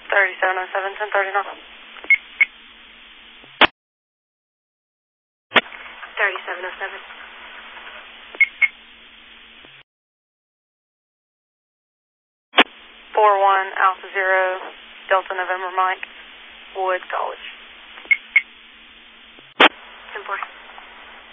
3707, 1039. 3707. 41 Alpha Zero, Delta November Mike, Woods College. 10-4.